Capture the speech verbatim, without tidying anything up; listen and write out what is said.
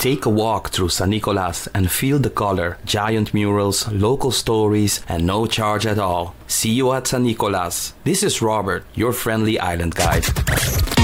Take a walk through San Nicolas and feel the color, giant murals, local stories, and no charge at all. See you at San Nicolas. This is Robert, your friendly island guide.